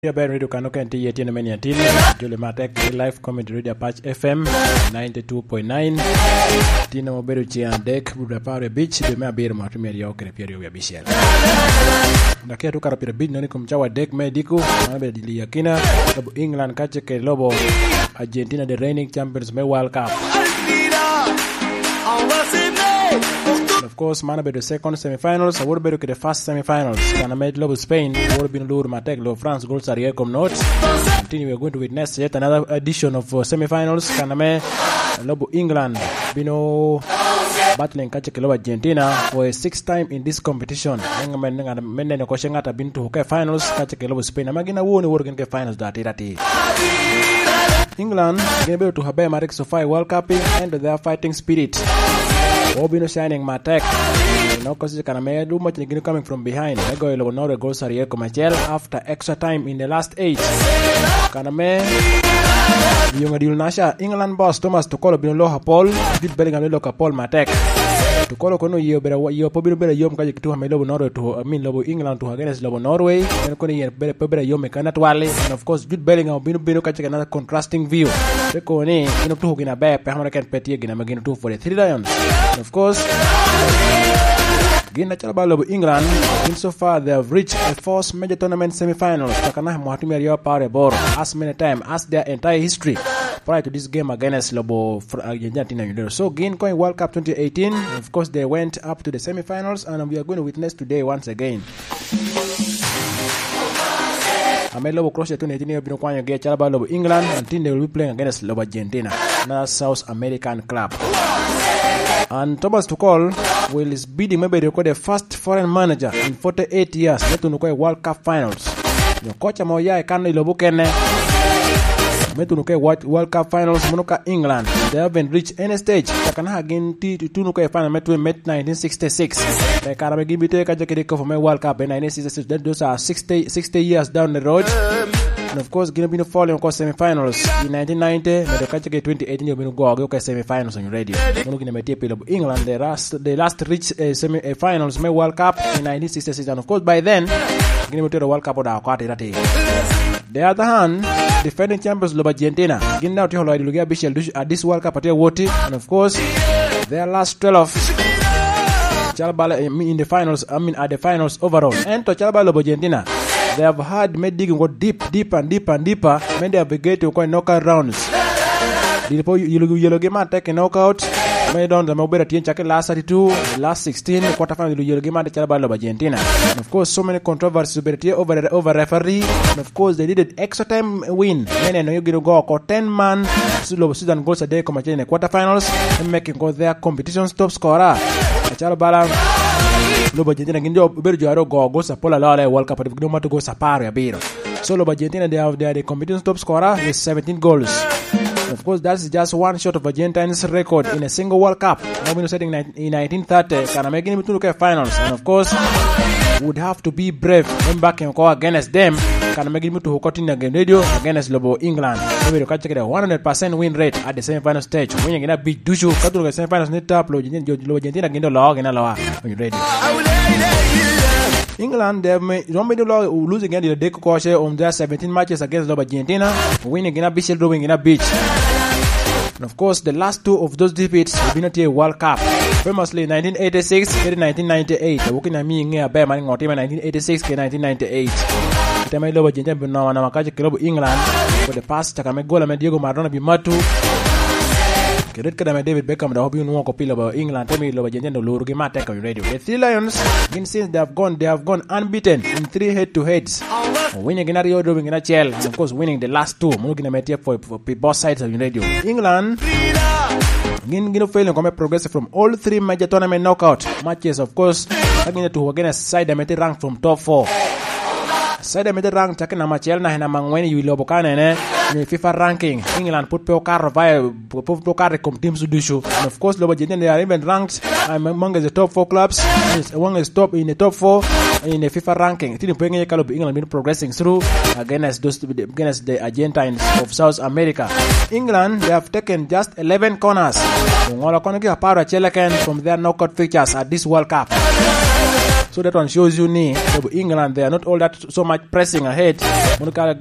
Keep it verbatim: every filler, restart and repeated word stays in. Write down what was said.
Ya ben radio kano kan tiye tiene meni antili jole matek live comedy radio Patch F M ninety-two point nine tina mo beru ci andek bu pare beach de ma bir ma premier yo kre pierre yo bishel na ke to kara pire beach noni kum chawa dek medico ma be di yakina bu England kache ke lobo Argentina the reigning champions me World Cup. Of course, man be the second semi-finals. I would be the first semi-finals. Can I make love Spain? Would be no my take love France goals are here come not. Continue we are going to witness yet another edition of uh, semi-finals. Can I make love England? Be no battling catch love Argentina for a sixth time in this competition. Men men no question at been to okay finals catch love Spain. I'm gonna win work in the finals that it. England going to be to have a Marek Sofai World Cup and their fighting spirit. Obino shining my tech. No cause you can make too much coming from behind. I go a no goals are here commercial after extra time in the last eight. Kaname Young Adil Nasha England boss Thomas to call Bino Loha Paul did Bellingham Loka Paul Matek. To call Kono you better what you probably better Yom Kajik to Hame Lobo Norway to I mean Lobo England to against Lobo Norway and Koni better better Yom Mekanat Wale and of course Jude Bellingham Bino Bino Kajik another contrasting view. The Koni in a two in a bear Pahamakan Petty again I'm again two for the three lions. Of course, Gina Chalabalo England, insofar they have reached a fourth major tournament semi-finals. Takana Mohatimir Parebor as many times as their entire history prior to this game against Lobo Argentina. So, Gin going World Cup twenty eighteen, of course, they went up to the semi-finals, and we are going to witness today once again. Amelo cross the twenty eighteen Bino Kwanya get Chalabalo England until they will be playing against Lobo Argentina, another South American club. And Thomas Tuchel will is bidding maybe record the first foreign manager in forty-eight years to nuko World Cup finals. Yo coach moya kan ilobu kene metu nuko World Cup finals munuka England. They haven't reached any stage. Takana again ti tu nuko final metu met nineteen sixty-six. They karabe gibite ka jake ko for World Cup in nineteen sixty-six. That those are sixty, sixty years down the road. And of course, Guinea Bino falling of course semi-finals in nineteen ninety. But the country twenty eighteen you been go okay semi-finals on your radio. Looking at the England, the last the last reached uh, semi-finals uh, World Cup in nineteen sixty-six, and of course by then Guinea Bino the World Cup or quarter that. The other hand, defending champions Lobo Argentina. Guinea now to hold at this World Cup at Woti, and of course their last twelve. Chalabala in the finals. I mean at the finals overall. And to Chalabala Lobo Argentina. They have had made digging go deep, deep and deep and deeper. Many have begun to go knockout rounds. The yellow game take a knockout. Made down the mobile team check last thirty-two, last sixteen, quarterfinal the yellow game at Chalabala Argentina. And of course, so many controversies over over referee. And of course, they did an extra time win. Many know you get to go or ten man Sudan goals a day come in the quarterfinals and making go their competition's top scorer. Chalabala. Lobo Argentina gindo berjo aro go go sa pola la World Cup no matter go sa paro ya biro. So Lobo Argentina they have they are the competition top scorer with seventeen goals. Of course that's just one shot of Argentina's record in a single World Cup. Now we know setting in nineteen thirty can make it to the finals, and of course would have to be brave when back and go against them. Can make it to Hokotin again radio against Lobo England. We will catch a one hundred percent win rate at the semi-final stage. When you're gonna beat Dushu, cut to the semi-finals net up, Lobo Argentina gindo log in a law when you're ready. England, they have made losing again the Deco Coche on their seventeen matches against Lobo Argentina, winning in a beach, drawing in a beach. And of course, the last two of those defeats have been at a World Cup. Famously, nineteen eighty-six and nineteen ninety-eight. Working at me in a bear manning or team in nineteen eighty-six and nineteen ninety-eight. Time I Lobo Argentina, but now I'm a catch club England for the past. Takame goal and Diego Maradona Bimatu. Red Kadame David Beckham, the hobby no copy of England, Tommy Lobo Argentina, Lurugima Tech on radio. The Three Lions, since they have gone, they have gone unbeaten in three head-to-heads. Winning in a Rio, doing in a Chel, and of course winning the last two. Looking at Metia for, for both sides of the radio. England, Gino failing come progress from all three major tournament knockout matches, of course, again to against side that ranked from top four. Side that ranked checking a Machel na hina mangweni you lobokane ne in FIFA ranking. England put Pokar via Pokar come teams to do show. And of course Lobo Argentina they are even ranked among the top four clubs. One is top in the top four in the FIFA ranking. Tini penge kalo England been progressing through against those against the Argentines of South America. England they have taken just eleven corners. Ngola kono ki apara cheleken from their knockout fixtures at this World Cup. So that one shows you ni England, they are not all that so much pressing ahead.